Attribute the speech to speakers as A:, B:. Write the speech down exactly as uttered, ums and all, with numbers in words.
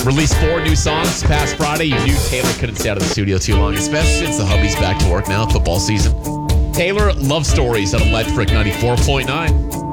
A: Released four new songs past Friday. You knew Taylor couldn't stay out of the studio too long, especially since the hubby's back to work now, football season. Taylor, Love Stories on Electric ninety-four point nine.